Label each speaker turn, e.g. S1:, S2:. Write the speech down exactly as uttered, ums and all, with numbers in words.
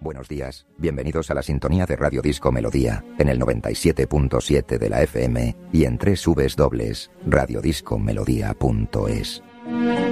S1: Buenos días, bienvenidos a la sintonía de Radio Disco Melodía, en el noventa y siete punto siete de la F M y en doble u doble u doble u punto radio disco melodía punto es.